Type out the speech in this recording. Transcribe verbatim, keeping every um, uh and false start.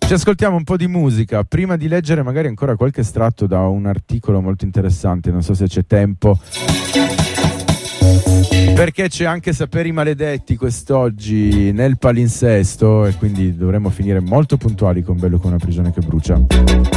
Ci ascoltiamo un po' di musica prima di leggere magari ancora qualche estratto da un articolo molto interessante, non so se c'è tempo, perché c'è anche Saperi Maledetti quest'oggi nel palinsesto e quindi dovremmo finire molto puntuali con Bello come una prigione che brucia.